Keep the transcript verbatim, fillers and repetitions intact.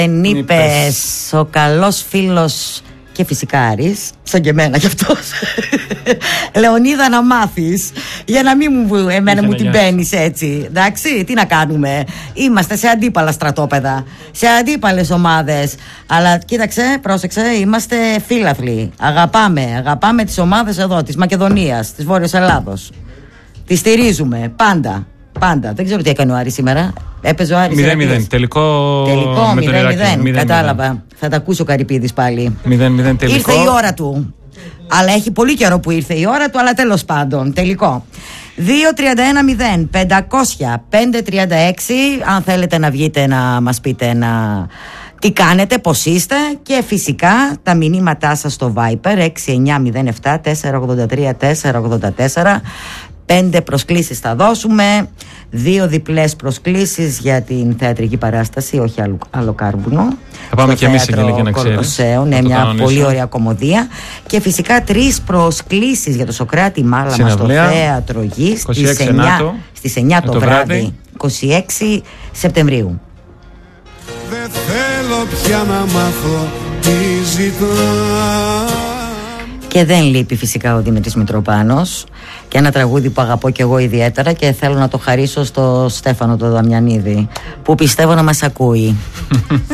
Δεν είπες ο καλός φίλος και φυσικάρης, σαν και εμένα κι αυτός, Λεωνίδα, να μάθεις, για να μην μου, εμένα μου την παίρνεις έτσι. Εντάξει, τι να κάνουμε. Είμαστε σε αντίπαλα στρατόπεδα, σε αντίπαλες ομάδες. Αλλά κοίταξε, πρόσεξε, είμαστε φίλαθλοι. Αγαπάμε, αγαπάμε τις ομάδες εδώ, της Μακεδονίας, της Βόρειας Ελλάδος. Τις στηρίζουμε πάντα. Πάντα. Δεν ξέρω τι έκανε ο Άρης σήμερα. Έπαιζε ο Άρης. μηδέν μηδέν. Τελικό. Τελικό μηδέν μηδέν. Κατάλαβα. Θα τα ακούσει ο Καρυπίδης πάλι. μηδέν μηδέν τελικό. Ήρθε η ώρα του. Αλλά έχει πολύ καιρό που ήρθε η ώρα του, αλλά τέλος πάντων. Τελικό. δύο τριάντα ένα μηδέν πεντακόσια πέντε τριάντα έξι. Αν θέλετε να βγείτε να μας πείτε να... τι κάνετε, πώς είστε. Και φυσικά τα μηνύματά σας στο Viper έξι εννιά μηδέν επτά τέσσερα ογδόντα τρία τέσσερα ογδόντα τέσσερα. Πέντε προσκλήσεις θα δώσουμε. Δύο διπλές προσκλήσεις για την θεατρική παράσταση, όχι άλλο, άλλο κάρβουνο. Θα πάμε και εμείς εκεί για να ξέρεις. Ναι, μια κανονίσω. Πολύ ωραία κομμωδία. Και φυσικά τρεις προσκλήσεις για το Σωκράτη Μάλαμα στο Θέατρο Γης στις εννιά, στις εννιά το, το βράδυ, βράδυ, είκοσι έξι Σεπτεμβρίου. Δεν θέλω πια να μάθω τι ζητά. Και δεν λείπει φυσικά ο Δημήτρης Μητροπάνος. Και ένα τραγούδι που αγαπώ κι εγώ ιδιαίτερα και θέλω να το χαρίσω στο Στέφανο το Δαμιανίδη, που πιστεύω να μας ακούει.